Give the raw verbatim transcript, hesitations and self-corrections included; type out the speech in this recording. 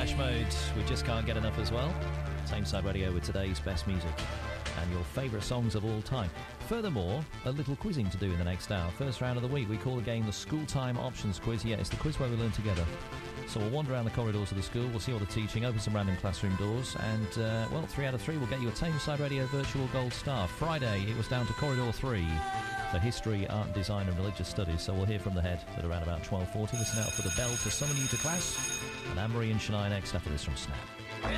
Depeche Mode, we just can't get enough as well. Tameside Radio with today's best music and your favourite songs of all time. Furthermore, a little quizzing to do in the next hour. First round of the week, we call the game the School Time Options Quiz. Yeah, it's the quiz where we learn together. So we'll wander around the corridors of the school, we'll see all the teaching, open some random classroom doors, and, uh, well, three out of three will get you a Tameside Radio Virtual Gold Star. Friday, it was down to Corridor three for History, Art, Design and Religious Studies, so we'll hear from the head at around about twelve forty. Listen out for the bell to summon you to class, and Anne-Marie and Shania next after this from Snap.